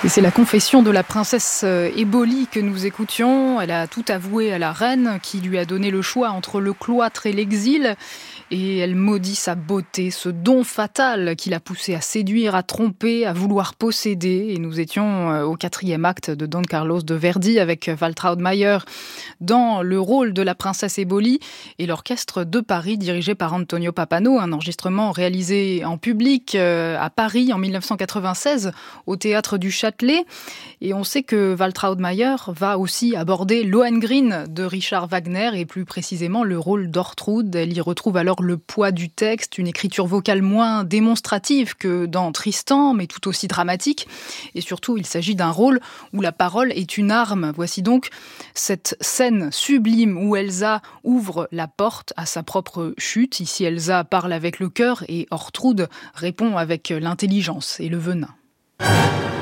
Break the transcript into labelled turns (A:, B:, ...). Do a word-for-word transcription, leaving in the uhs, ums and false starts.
A: Et c'est la confession de la princesse Éboli que nous écoutions. Elle a tout avoué à la reine qui lui a donné le choix entre le cloître et l'exil. Et elle maudit sa beauté, ce don fatal qui l'a poussée à séduire, à tromper, à vouloir posséder. Et nous étions au quatrième acte de Don Carlos de Verdi avec Waltraud Maier dans le rôle de la princesse Éboli et l'orchestre de Paris dirigé par Antonio Pappano. Un enregistrement réalisé en public à Paris en dix-neuf cent quatre-vingt-seize au théâtre du Châtelet. Et on sait que Waltraud Maier va aussi aborder Lohengrin de Richard Wagner et plus précisément le rôle d'Ortrud. Elle y retrouve alors le poids du texte, une écriture vocale moins démonstrative que dans Tristan, mais tout aussi dramatique. Et surtout, il s'agit d'un rôle où la parole est une arme. Voici donc cette scène sublime où Elsa ouvre la porte à sa propre chute. Ici, Elsa parle avec le cœur et Ortrud répond avec l'intelligence et le venin.